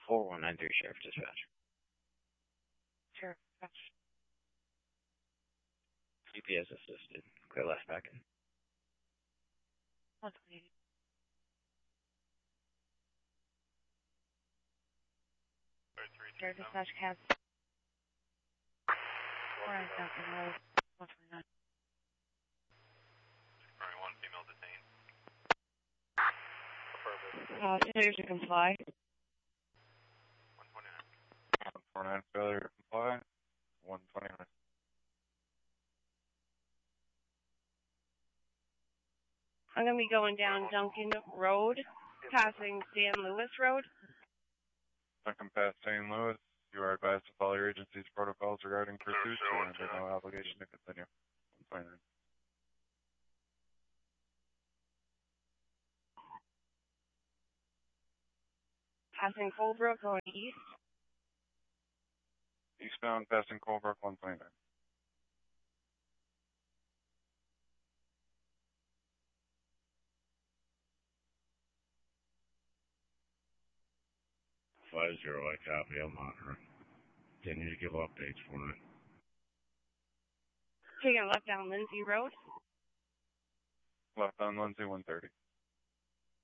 4193 Sheriff Dispatch. Sheriff Dispatch. GPS assisted. Clear left back in. 120. Sheriff Dispatch cab. 4 Duncan Road, 129. 1 female detained. Failure to comply. 129. 49 failure to comply. 129. I'm going to be going down Duncan Road, passing San Luis Road. Duncan past St. Louis. You are advised to follow your agency's protocols regarding pursuits. You are under no obligation to continue. 129. Passing Colebrook, going east. Eastbound passing Colebrook, 129. I copy. I'm monitoring. Continue to give updates for it. Taking a left down Lindsay Road. Left on Lindsay, 130.